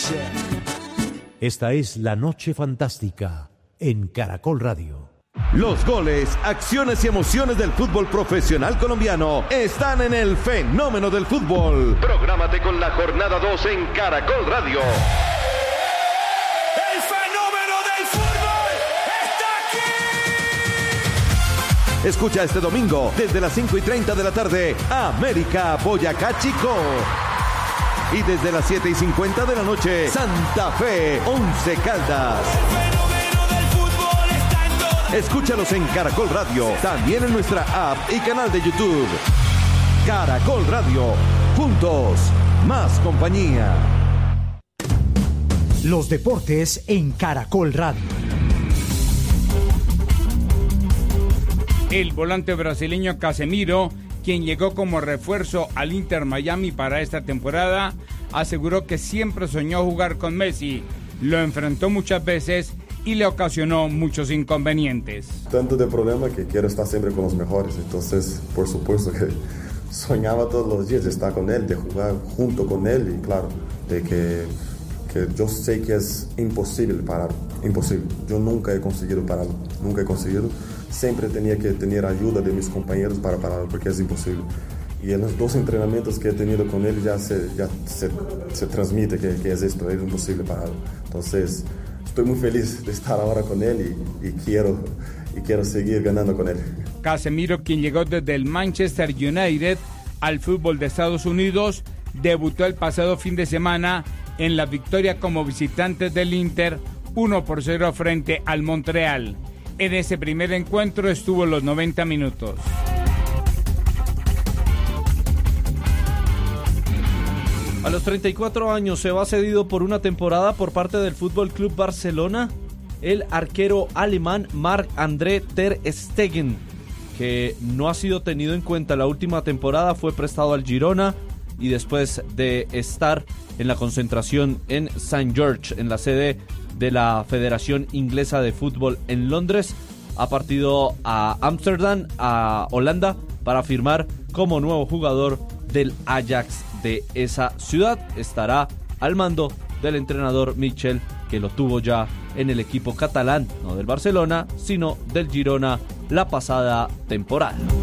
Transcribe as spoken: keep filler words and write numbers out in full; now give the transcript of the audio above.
noche. Esta es La Noche Fantástica en Caracol Radio. Los goles, acciones y emociones del fútbol profesional colombiano están en el fenómeno del fútbol. Prográmate con la jornada dos en Caracol Radio. El fenómeno del fútbol está aquí. Escucha este domingo desde las cinco y treinta de la tarde América Boyacá Chico. Y desde las siete y cincuenta de la noche Santa Fe Once Caldas. Escúchalos en Caracol Radio, también en nuestra app y canal de YouTube. Caracol Radio, juntos, más compañía. Los deportes en Caracol Radio. El volante brasileño Casemiro, quien llegó como refuerzo al Inter Miami para esta temporada, aseguró que siempre soñó jugar con Messi. Lo enfrentó muchas veces y le ocasionó muchos inconvenientes. Tanto de problema que quiero estar siempre con los mejores, entonces por supuesto que soñaba todos los días de estar con él, de jugar junto con él y claro, de que, que yo sé que es imposible parar, imposible. Yo nunca he conseguido parar, nunca he conseguido, siempre tenía que tener ayuda de mis compañeros para parar porque es imposible. Y en los dos entrenamientos que he tenido con él ya se, ya se, se transmite que, que es esto, es imposible parar. Entonces estoy muy feliz de estar ahora con él y, y, quiero, y quiero seguir ganando con él. Casemiro, quien llegó desde el Manchester United al fútbol de Estados Unidos, debutó el pasado fin de semana en la victoria como visitante del Inter uno por cero frente al Montreal. En ese primer encuentro estuvo los noventa minutos. A los treinta y cuatro años se va cedido por una temporada por parte del F C Barcelona el arquero alemán Marc-André ter Stegen, que no ha sido tenido en cuenta la última temporada, fue prestado al Girona y después de estar en la concentración en Saint George, en la sede de la Federación Inglesa de Fútbol en Londres, ha partido a Ámsterdam, a Holanda, para firmar como nuevo jugador del Ajax de esa ciudad. Estará al mando del entrenador Michel, que lo tuvo ya en el equipo catalán, no del Barcelona, sino del Girona la pasada temporada.